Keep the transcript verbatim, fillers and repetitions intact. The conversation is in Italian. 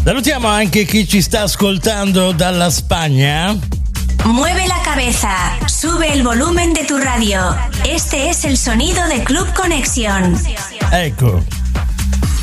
Salutiamo anche chi ci sta ascoltando dalla Spagna. Mueve la cabeza, sube el volumen de tu radio. Este es el sonido de Club Conexión. Ecco,